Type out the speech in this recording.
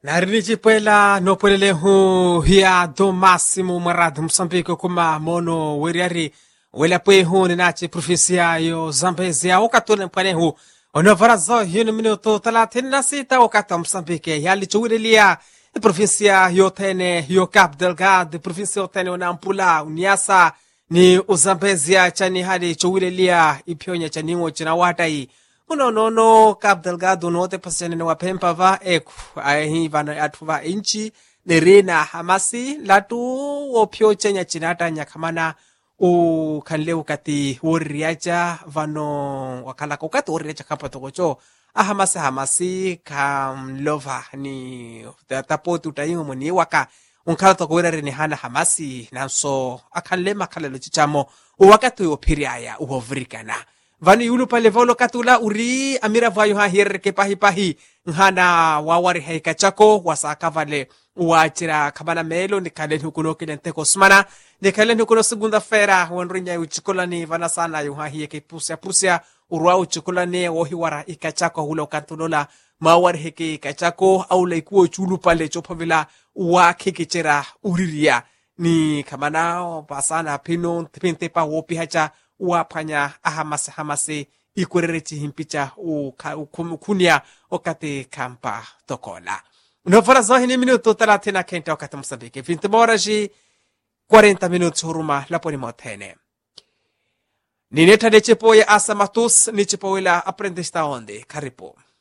Narinijipwela no pwelele hu hiya do máximo marado Moçambique kuma mono weriari wela pwe hu ninachi provincia yo Zambezia wakatule mpane hu onovarazo hiyo minuto 36 wakati Moçambique yali chuwilia provincia yo tene yo Cabo Delgado provincia yo tene Nampula Niassa ni Zambezia chani hadi chuwilia ipyonya chaningo china watai no Cabo Delgado no te pasene no wapempa va eku ahi vana atuva inchi nerena hamasi latu opyo chenya chinata nyakamana u kanleu kati woriaja vano wakala kokati woriaja kapato kocho hamasi kamlova ni tapotu taingo moni waka unkala to kwera ni hana hamasi nanso akanlema kalelo chichamo wakati opiriaya uhovrikana vani yulu pale volo katula uri amira vayo ha hirke pahi ngana wawari haika chako wasaka vale uachira kabana melo ni kalen hukuno kilente kosmana ni kalen hukuno segunda fera wanrinya uchikolani vana sana yu ha hieke pusia urwa uchikolani wohiwara ikachako hulo katulola mawari heke ikachako au laikuo chulu pale chopavila uwa kekichera uriria ni kamana pasana pino pinte pa wopi hacha wapanya hamase ikurereti himpicha ukunia okate kampa tokola novara zohini minuto 30 kenta wakati Moçambique 20 horas 40 minutos huruma laponi motene nineta de chepo ya asa matus ni chepo ila aprendista onde karibu